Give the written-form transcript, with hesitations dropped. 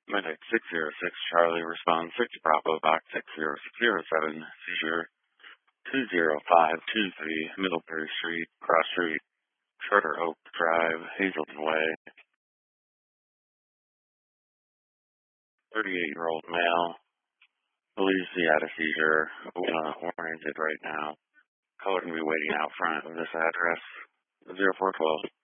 Medic 606 Charlie responds 6 Bravo Box 60607 seizure 20523 Middlebury Street, Cross Street, Shorter Oak Drive, Hazelton Way. 38-year-old male believes he had a seizure, oriented right now. Caller can be waiting out front of this address. 0412.